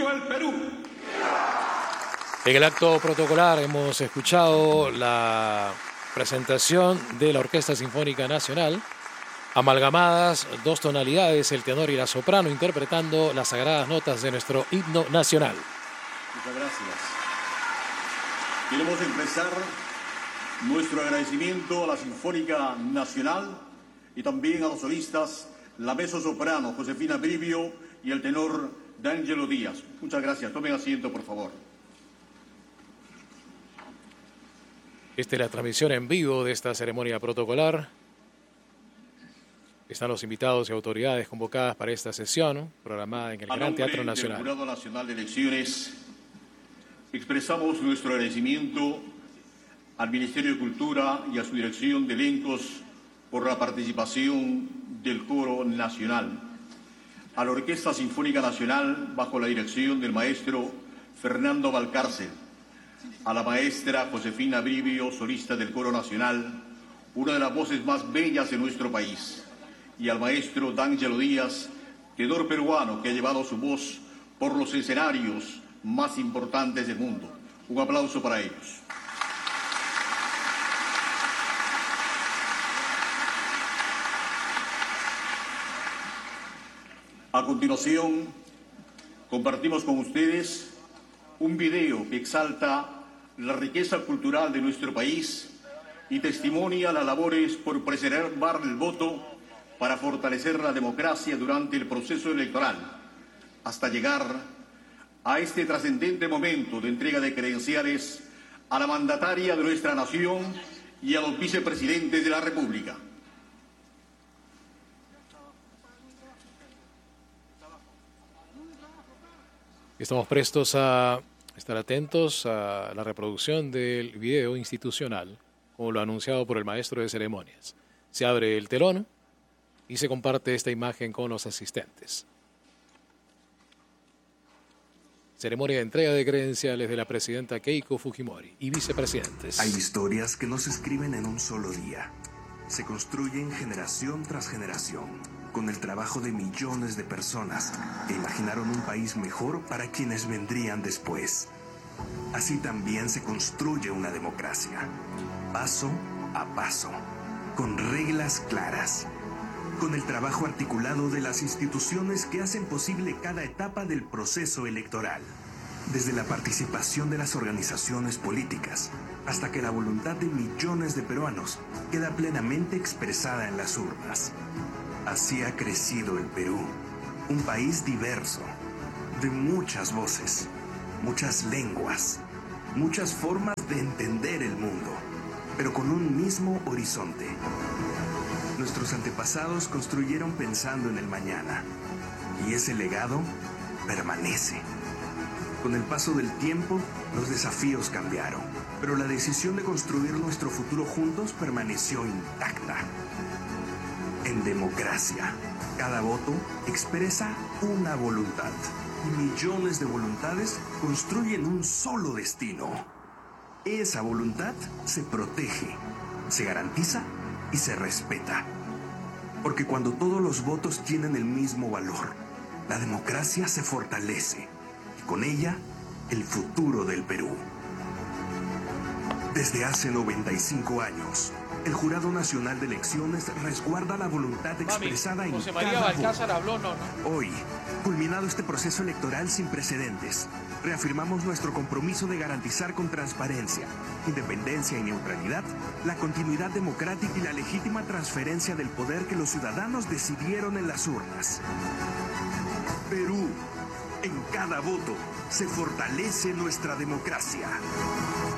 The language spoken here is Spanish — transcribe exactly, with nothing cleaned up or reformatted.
¡Viva el Perú! En el acto protocolar hemos escuchado la presentación de la Orquesta Sinfónica Nacional, amalgamadas dos tonalidades, el tenor y la soprano, interpretando las sagradas notas de nuestro himno nacional. Muchas gracias. Queremos expresar nuestro agradecimiento a la Sinfónica Nacional y también a los solistas, la mezzosoprano Josefina Brivio y el tenor D'Angelo Díaz. Muchas gracias. Tomen asiento, por favor. Esta es la transmisión en vivo de esta ceremonia protocolar. Están los invitados y autoridades convocadas para esta sesión, programada en el Gran Teatro Nacional. A nombre del Jurado Nacional de Elecciones, expresamos nuestro agradecimiento al Ministerio de Cultura y a su dirección de elencos por la participación del Coro Nacional, a la Orquesta Sinfónica Nacional bajo la dirección del maestro Fernando Valcárcel, a la maestra Josefina Brivio, solista del Coro Nacional, una de las voces más bellas de nuestro país, y al maestro D'Angelo Díaz, tenor peruano que ha llevado su voz por los escenarios más importantes del mundo. Un aplauso para ellos. A continuación, compartimos con ustedes un video que exalta la riqueza cultural de nuestro país y testimonia las labores por preservar el voto para fortalecer la democracia durante el proceso electoral, hasta llegar a este trascendente momento de entrega de credenciales a la mandataria de nuestra nación y a los vicepresidentes de la República. Estamos prestos a estar atentos a la reproducción del video institucional, como lo anunciado por el maestro de ceremonias. Se abre el telón y se comparte esta imagen con los asistentes. Ceremonia de entrega de credenciales de la presidenta Keiko Fujimori y vicepresidentes. Hay historias que no se escriben en un solo día. Se construyen generación tras generación, con el trabajo de millones de personas que imaginaron un país mejor para quienes vendrían después. Así también se construye una democracia, paso a paso, con reglas claras, con el trabajo articulado de las instituciones que hacen posible cada etapa del proceso electoral, desde la participación de las organizaciones políticas hasta que la voluntad de millones de peruanos queda plenamente expresada en las urnas. Así ha crecido el Perú, un país diverso, de muchas voces, muchas lenguas, muchas formas de entender el mundo, pero con un mismo horizonte. Nuestros antepasados construyeron pensando en el mañana, y ese legado permanece. Con el paso del tiempo, los desafíos cambiaron, pero la decisión de construir nuestro futuro juntos permaneció intacta. En democracia, cada voto expresa una voluntad, y millones de voluntades construyen un solo destino. Esa voluntad se protege, se garantiza y se respeta. Porque cuando todos los votos tienen el mismo valor, la democracia se fortalece y con ella el futuro del Perú. Desde hace noventa y cinco años, el Jurado Nacional de Elecciones resguarda la voluntad expresada en José María cada Balcázar voto. habló, no, no. Hoy, culminado este proceso electoral sin precedentes, reafirmamos nuestro compromiso de garantizar con transparencia, independencia y neutralidad la continuidad democrática y la legítima transferencia del poder que los ciudadanos decidieron en las urnas. Perú, en cada voto se fortalece nuestra democracia.